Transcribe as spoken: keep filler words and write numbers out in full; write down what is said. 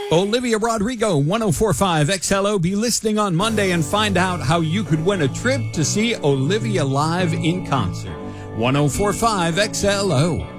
Olivia Rodrigo, one oh four point five X L O. Be listening on Monday and find out how you could win a trip to see Olivia live in concert. one oh four point five X L O.